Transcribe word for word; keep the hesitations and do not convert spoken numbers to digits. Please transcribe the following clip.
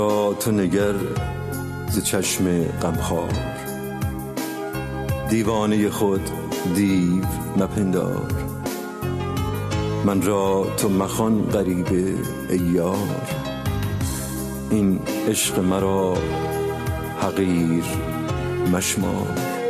تو نگر ز چشم غمخوار، دیوانه خود دیو مپندار. من را تو مخوان غریبه ای یار، این عشق مرا حقیر مشمار.